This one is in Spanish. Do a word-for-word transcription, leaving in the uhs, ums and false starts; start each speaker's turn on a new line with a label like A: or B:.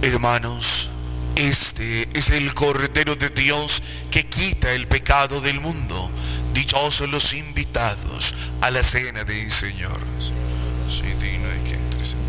A: Hermanos, este es el Cordero de Dios que quita el pecado del mundo. Dichosos los invitados a la cena del Señor.